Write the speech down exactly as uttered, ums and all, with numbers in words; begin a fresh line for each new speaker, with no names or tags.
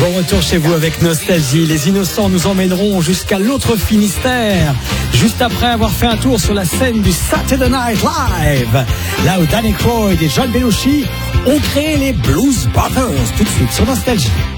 Bon retour chez vous avec Nostalgie. Les Innocents nous emmèneront jusqu'à l'autre Finistère, juste après avoir fait un tour sur la scène du Saturday Night Live, là où Danny Croyd et John Belushi ont créé les Blues Brothers. Tout de suite sur Nostalgie.